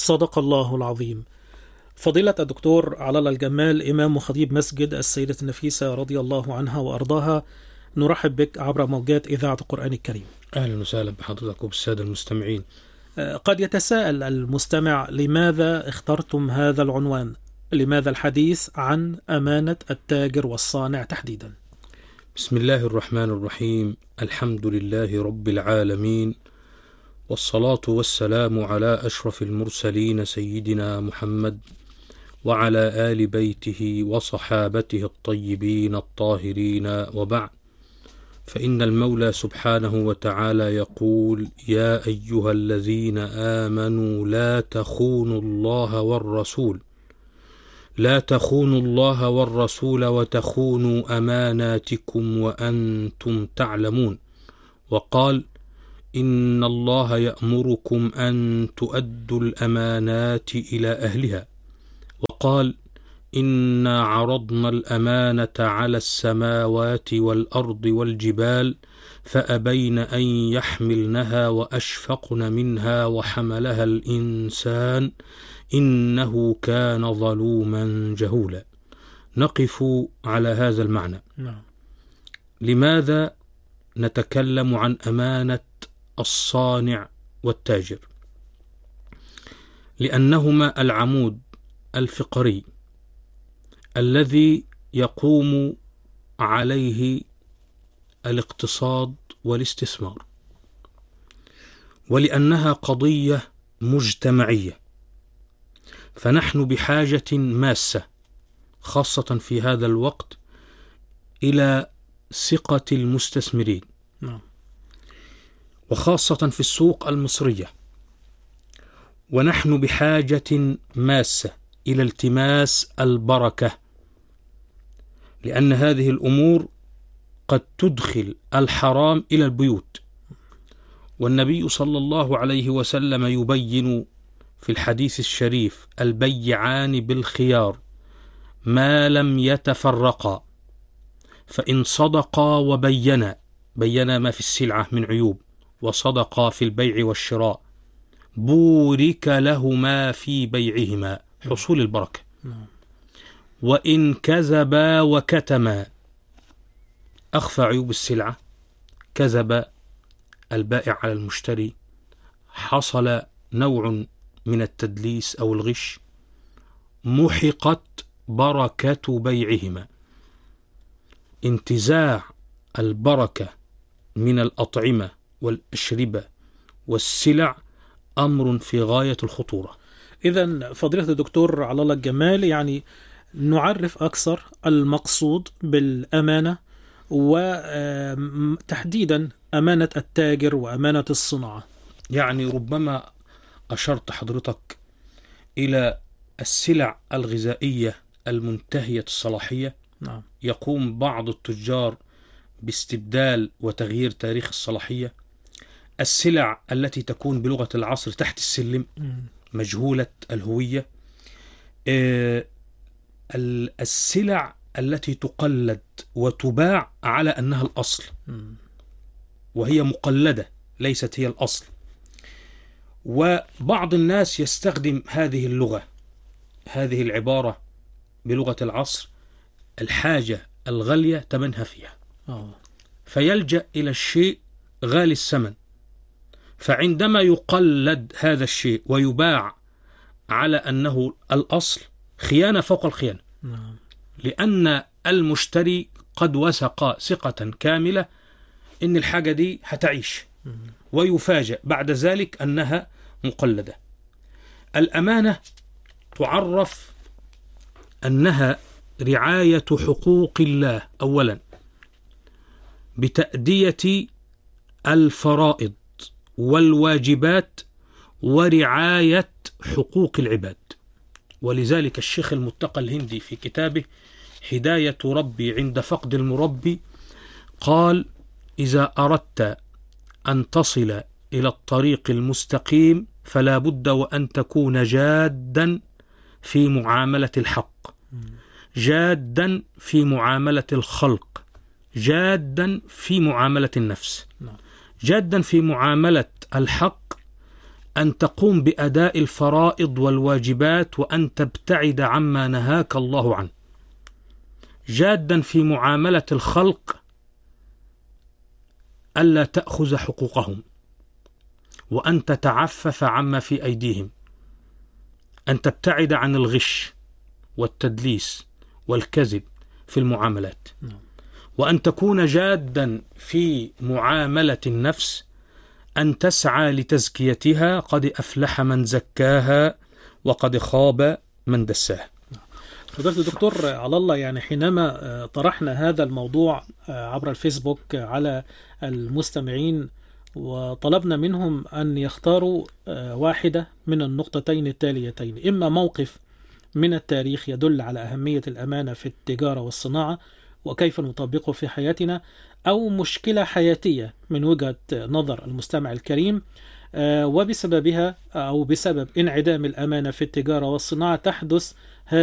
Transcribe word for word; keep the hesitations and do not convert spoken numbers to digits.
صدق الله العظيم. فضيلة الدكتور علالة الجمال، إمام وخطيب مسجد السيدة النفيسة رضي الله عنها وأرضاها، نرحب بك عبر موجات إذاعة القرآن الكريم. أهلا وسهلا بحضرتك وبالسادة المستمعين. قد يتساءل المستمع، لماذا اخترتم هذا العنوان؟ لماذا الحديث عن أمانة التاجر والصانع تحديدا؟ بسم الله الرحمن الرحيم. الحمد لله رب العالمين، والصلاة والسلام على أشرف المرسلين سيدنا محمد وعلى آل بيته وصحابته الطيبين الطاهرين، وبعد. فإن المولى سبحانه وتعالى يقول: يا أيها الذين آمنوا لا تخونوا الله والرسول لا تخونوا الله والرسول وتخونوا أماناتكم وأنتم تعلمون. وقال: إن الله يأمركم أن تؤدوا الأمانات إلى أهلها. وقال: إنا عرضنا الأمانة على السماوات والأرض والجبال فأبين أن يحملنها وأشفقن منها وحملها الإنسان إنه كان ظلوما جهولا. نقف على هذا المعنى. نعم. لماذا نتكلم عن أمانة الصانع والتاجر؟ لأنهما العمود الفقري الذي يقوم عليه الاقتصاد والاستثمار، ولأنها قضية مجتمعية، فنحن بحاجة ماسة خاصة في هذا الوقت إلى ثقة المستثمرين، وخاصة في السوق المصرية. ونحن بحاجة ماسة إلى التماس البركة، لأن هذه الأمور قد تدخل الحرام إلى البيوت. والنبي صلى الله عليه وسلم يبين في الحديث الشريف: البيعان بالخيار ما لم يتفرقا، فإن صدقا وبينا بينا ما في السلعة من عيوب وصدقا في البيع والشراء بورك لهما في بيعهما، حصول البركة. وإن كذبا وكتما، أخفى عيوب السلعة، كذب البائع على المشتري، حصل نوع من التدليس أو الغش، محقت بركة بيعهما. انتزاع البركة من الأطعمة والأشربة والسلع أمر في غاية الخطورة. إذن فضيلة الدكتور علالة الجمال، يعني نعرف أكثر المقصود بالأمانة، وتحديدا أمانة التاجر وأمانة الصناعة. يعني ربما أشرت حضرتك إلى السلع الغذائية المنتهية الصلاحية. نعم. يقوم بعض التجار باستبدال وتغيير تاريخ الصلاحية. السلع التي تكون بلغة العصر تحت السلم، مجهولة الهوية. السلع التي تقلد وتباع على أنها الأصل، وهي مقلدة ليست هي الأصل. وبعض الناس يستخدم هذه اللغة، هذه العبارة بلغة العصر: الحاجة الغالية تمنها فيها. أوه. فيلجأ إلى الشيء غالي الثمن، فعندما يقلد هذا الشيء ويباع على أنه الأصل، خيانة فوق الخيانة. نعم. لأن المشتري قد وثق ثقة كاملة إن الحاجة دي هتعيش، ويفاجأ بعد ذلك أنها مقلدة. الأمانة تعرف أنها رعاية حقوق الله أولا بتأدية الفرائض والواجبات ورعاية حقوق العباد. ولذلك الشيخ المتقى الهندي في كتابه هداية ربي عند فقد المربي قال: إذا أردت أن تصل إلى الطريق المستقيم فلا بد وأن تكون جادا في معاملة الحق، جادا في معاملة الخلق، جادا في معاملة النفس. جادا في معاملة الحق أن تقوم بأداء الفرائض والواجبات وأن تبتعد عما نهاك الله عنه. جادا في معاملة الخلق ألا تأخذ حقوقهم، وأن تتعفف عما في أيديهم، أن تبتعد عن الغش والتدليس والكذب في المعاملات، وأن تكون جادا في معاملة النفس، أن تسعى لتزكيتها. قد أفلح من زكاها وقد خاب من دساها. فضيلة الدكتور على الله، يعني حينما طرحنا هذا الموضوع عبر الفيسبوك على المستمعين وطلبنا منهم أن يختاروا واحدة من النقطتين التاليتين: إما موقف من التاريخ يدل على أهمية الأمانة في التجارة والصناعة وكيف نطبقه في حياتنا، أو مشكلة حياتية من وجهة نظر المستمع الكريم وبسببها أو بسبب انعدام الأمانة في التجارة والصناعة تحدث